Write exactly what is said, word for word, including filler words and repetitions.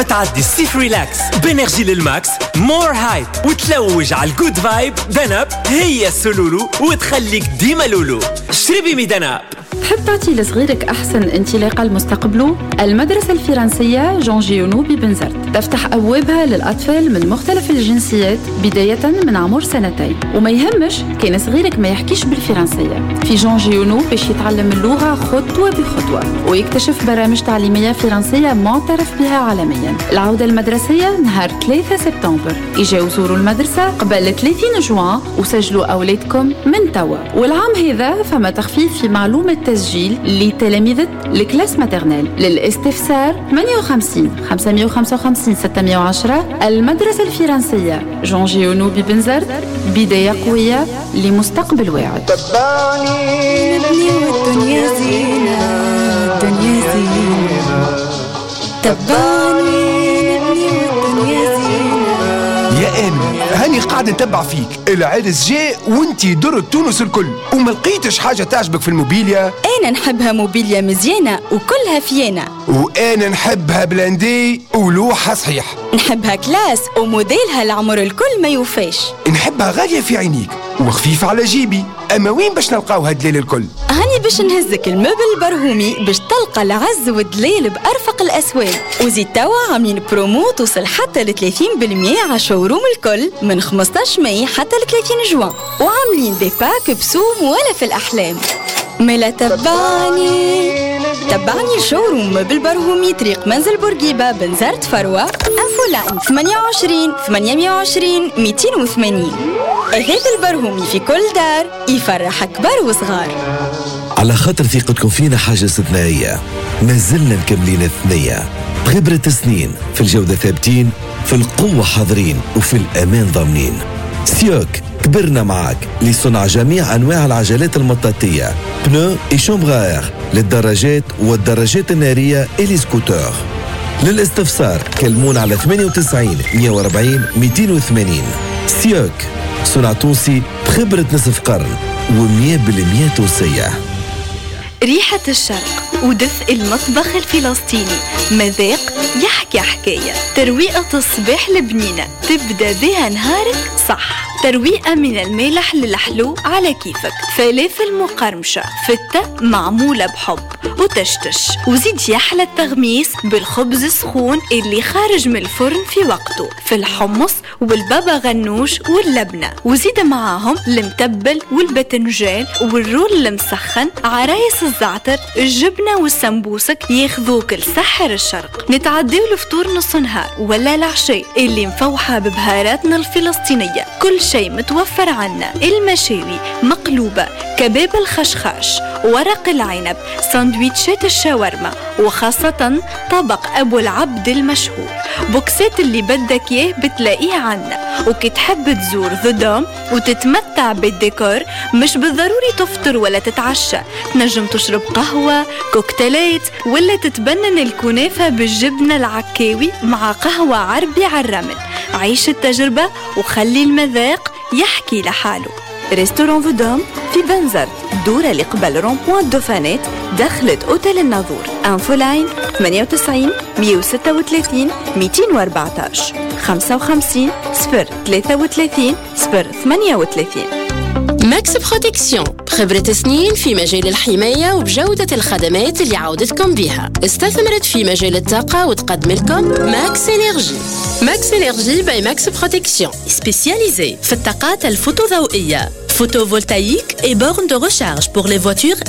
تعدي الصيف ريلاكس بانرجي للماكس مور هايب وتلوج على الجود فايب. دنب هي السلولو وتخليك ديما لولو. اشتري بمي دنب. تحب تعطي لصغيرك أحسن انطلاقة لمستقبله؟ المدرسة الفرنسية جون جيونو ببنزرت تفتح أبوابها للأطفال من مختلف الجنسيات بداية من عمر سنتين، وما يهمش كان صغيرك ما يحكيش بالفرنسية. في جون جيونو باش يتعلم اللغة خطوة بخطوة ويكتشف برامج تعليمية فرنسية معترف بها عالميا. العودة المدرسية نهار ثلاثة سبتمبر. إجاو زوروا المدرسة قبل ثلاثين جوان وسجلوا أولادكم من توا. والعام هذا فما تخفيض في معلومة تسجيل لتلاميذ الكلاس ماترنال. للاستفسار ثمانية وخمسين خمسمية وخمسة وخمسين ستمية وعشرة. المدرسة الفرنسية جون جيونو ببنزرت، بداية قوية لمستقبل واعد. تبعني نبني والدنيا زينة، الدنيا زينة. تبعني نبني والدنيا زينة. يا آمن هاني قاعد نتبع فيك. العرس جاء وانتي درت تونس الكل وما لقيتش حاجة تعجبك في الموبيليا. أنا نحبها موبيليا مزيانة وكلها فيانا. وأنا نحبها بلاندي ولوحة صحيح. نحبها كلاس وموديلها العمر الكل ما يوفاش. نحبها غالية في عينيك وخفيفة على جيبي. أما وين باش نلقاو هالدليل الكل؟ هاني باش نهزك المبل البرهومي باش تلقى العز والدليل بأرفق الأسواق. وزيد توا عاملين برومو توصل حتى ل ثلاثين بالمية على شوروم الكل من خمسطاش ماي حتى ل ثلاثين جوان. وعاملين دي باك بسوم ولا في الأحلام. ملا تبعني تبعني الشوروم بالبرهومي طريق منزل بورقيبة بنزرت فروة. انفو لاين ثمانية وعشرين ثمانمية وعشرين مئتين وثمانين. أثاث البرهومي في كل دار يفرح كبار وصغار. على خاطر ثقتكم فينا حاجة استثنائية، ما زلنا مكملين الثنية بخبرة سنين، في الجودة ثابتين، في القوة حاضرين، وفي الأمان ضامنين. سيوك كبرنا معاك لصنع جميع أنواع العجلات المطاطية، بنو إي شومبغار للدراجات والدراجات النارية إلي سكوتر. للاستفسار كلمونا على ثمانية وتسعين مئة وأربعين مئتين وثمانين. سيوك صنع تونسي بخبرة نصف قرن ومية بالمية تونسية. ريحة الشرق ودفء المطبخ الفلسطيني، مذاق يحكي حكاية. ترويقة الصباح البنينة تبدأ بها نهارك صح. ترويقة من المالح للحلو على كيفك. فلافل مقرمشة فتة معمولة بحب وتشتش. وزيد يحلى التغميس بالخبز السخون اللي خارج من الفرن في وقته، في الحمص والبابا غنوش واللبنة. وزيد معاهم المتبل والبتنجان والرول المسخن، عرايس الزعتر، الجبنة والسمبوسك ياخذوك لسحر الشرق. نتعديو الفطور نص نهار ولا العشاء اللي مفوحة ببهاراتنا الفلسطينية. كل شيء متوفر عنا. المشاوي مقلوبة، كباب الخشخاش، ورق العنب، ساندويتشات الشاورما، وخاصة طبق أبو العبد المشهور. بوكسات اللي بدك إياه بتلاقيه عنا. وكي تحب تزور ذا دوم وتتمتع بالديكور، مش بالضروري تفطر ولا تتعشى. تنجم تشرب قهوة، كوكتيلات، ولا تتبنن الكنافة بالجبنة العكاوي مع قهوة عربي على الرمل. عيش التجربة وخلي المذاق يحكي لحاله. ريستوران فودوم في بنزرت، دورة اللي قبل رون-بوان دوفانيت دخلت أوتيل الناظور. انفو لاين ثمانية وتسعين مئة وستة وثلاثين مئتين وأربعتاش خمسة وخمسين صفر ثلاثة وثلاثين صفر ثمانية وثلاثين. ماكس بروتكسيون، خبرة سنين في مجال الحماية وبجودة الخدمات اللي عودتكم بها. استثمرت في مجال الطاقة وتقدم لكم ماكس إنرجي. ماكس إنرجي باي ماكس بروتكسيون، سبيسياليزي في الطاقات الفوتوضوئية، photovoltaïque et bornes de recharge pour les voitures